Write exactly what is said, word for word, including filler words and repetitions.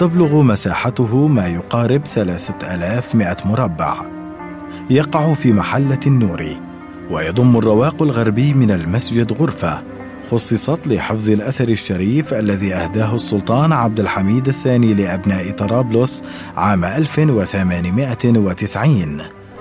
وتبلغ مساحته ما يقارب ثلاثة آلاف ومئة مربع. يقع في محلة النوري، ويضم الرواق الغربي من المسجد غرفة خصصت لحفظ الأثر الشريف الذي أهداه السلطان عبد الحميد الثاني لأبناء طرابلس عام ألف وثمانمائة وتسعين.